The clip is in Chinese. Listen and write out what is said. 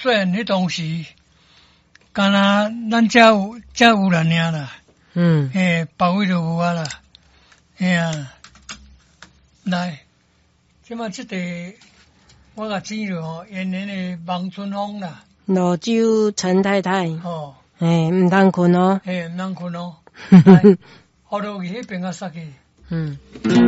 虽然迄当时，敢若咱遮有啦尔啦，别位就无啊啦，啊，来，即马即个我甲指了吼，延年的望春风啦， 罗州陈太太， 哦， 唔通困哦， 唔通困哦，来，学落去迄边啊杀去，